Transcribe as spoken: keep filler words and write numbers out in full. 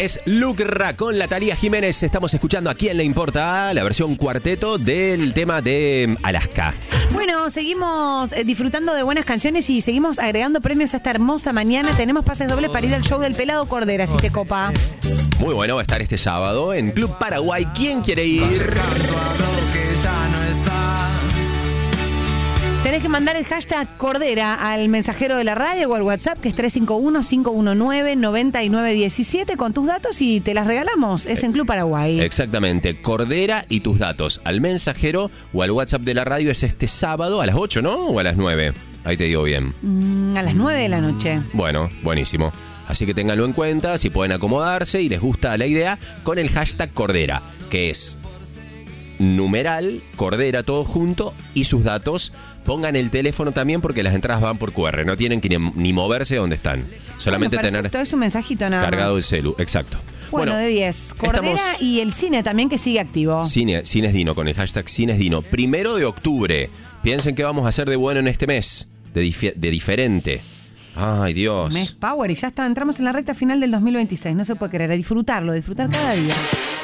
Es Lucra con la Thalía Jiménez. Estamos escuchando a Quién le importa la versión cuarteto del tema de Alaska. Bueno, seguimos eh, disfrutando de buenas canciones y seguimos agregando premios a esta hermosa mañana. Tenemos pases dobles para ir al show del Pelado Cordera, si te copa. Muy bueno, va a estar este sábado en Club Paraguay. ¿Quién quiere ir? Tenés que mandar el hashtag Cordera al mensajero de la radio o al WhatsApp, que es tres cinco uno, cinco uno nueve, nueve nueve uno siete, con tus datos y te las regalamos. Es en Club Paraguay. Exactamente, Cordera y tus datos al mensajero o al WhatsApp de la radio. Es este sábado a las ocho, ¿no? ¿O a las nueve? Ahí te digo bien. Mm, a las nueve de la noche. Bueno, buenísimo. Así que ténganlo en cuenta, si pueden acomodarse y les gusta la idea, con el hashtag Cordera, que es numeral, Cordera, todo junto, y sus datos. Pongan el teléfono también porque las entradas van por cu erre. No tienen que ni, ni moverse de donde están. Solamente bueno, tener todo es un mensajito nada cargado más. el celu. Exacto. Bueno, bueno, de diez. Cordera estamos... y el cine también, que sigue activo. Cine, Cines Dino, con el hashtag Cines Dino. Primero de octubre. Piensen qué vamos a hacer de bueno en este mes. De, dif- de diferente. Ay, Dios. Mes Power y ya está. Entramos en la recta final del dos mil veintiséis. No se puede creer. A disfrutarlo, disfrutar cada día.